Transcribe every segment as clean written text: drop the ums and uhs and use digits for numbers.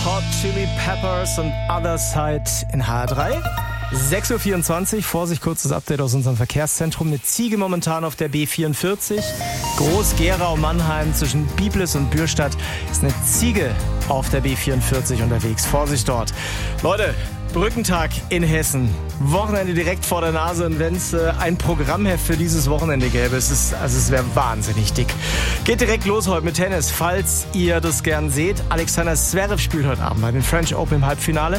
Hot Chili Peppers und Other Side in HR3. 6.24 Uhr, Vorsicht, kurzes Update aus unserem Verkehrszentrum. Eine Ziege momentan auf der B44. Groß-Gerau-Mannheim zwischen Biblis und Bürstadt ist eine Ziege auf der B44 unterwegs. Vorsicht dort. Leute, Brückentag in Hessen. Wochenende direkt vor der Nase. Und wenn es ein Programmheft für dieses Wochenende gäbe, es wäre wahnsinnig dick. Geht direkt los heute mit Tennis. Falls ihr das gern seht, Alexander Zverev spielt heute Abend bei den French Open im Halbfinale.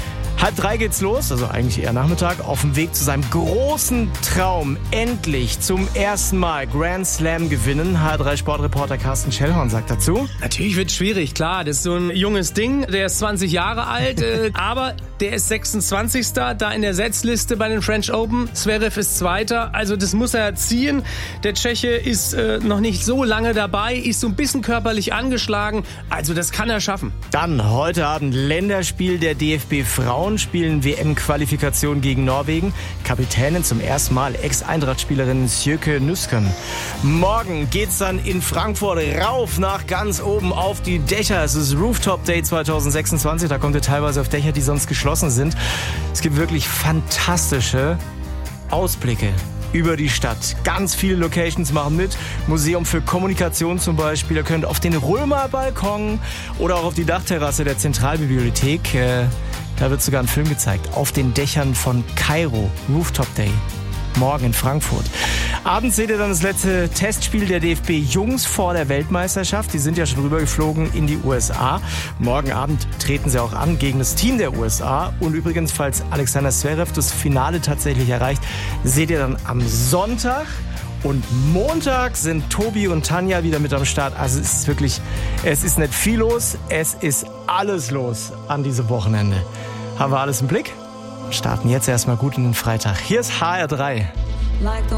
2:30 geht's los, also eigentlich eher Nachmittag, auf dem Weg zu seinem großen Traum, endlich zum ersten Mal Grand Slam gewinnen. HR3-Sportreporter Carsten Schellhorn sagt dazu: Natürlich wird's schwierig, klar, das ist so ein junges Ding, der ist 20 Jahre alt, aber der ist 26. da in der Setzliste bei den French Open. Zverev ist Zweiter, also das muss er ziehen. Der Tscheche ist noch nicht so lange dabei, ist so ein bisschen körperlich angeschlagen, also das kann er schaffen. Dann heute Abend Länderspiel der DFB Frauen, spielen WM-Qualifikation gegen Norwegen. Kapitänin zum ersten Mal, Ex-Eintracht-Spielerin Sjöke Nüsken. Morgen geht's dann in Frankfurt rauf nach ganz oben auf die Dächer. Es ist Rooftop Day 2026, da kommt ihr teilweise auf Dächer, die sonst geschlossen sind. Es gibt wirklich fantastische Ausblicke über die Stadt. Ganz viele Locations machen mit. Museum für Kommunikation zum Beispiel. Ihr könnt auf den Römerbalkon oder auch auf die Dachterrasse der Zentralbibliothek. Da wird sogar ein Film gezeigt. Auf den Dächern von Kairo. Rooftop Day. Morgen in Frankfurt. Abends seht ihr dann das letzte Testspiel der DFB-Jungs vor der Weltmeisterschaft. Die sind ja schon rübergeflogen in die USA. Morgen Abend treten sie auch an gegen das Team der USA. Und übrigens, falls Alexander Zverev das Finale tatsächlich erreicht, seht ihr dann am Sonntag. Und Montag sind Tobi und Tanja wieder mit am Start. Also es ist nicht viel los, es ist alles los an diesem Wochenende. Haben wir alles im Blick? Starten jetzt erstmal gut in den Freitag. Hier ist HR3.